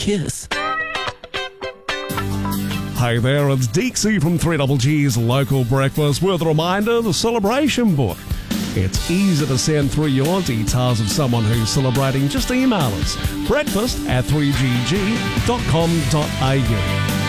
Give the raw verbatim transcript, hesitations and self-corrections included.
kiss. Hey there, it's Dixie from three G G's Local Breakfast with a reminder, the celebration book. It's easy to send through your details of someone who's celebrating. Just email us, breakfast at three g g dot com dot a u.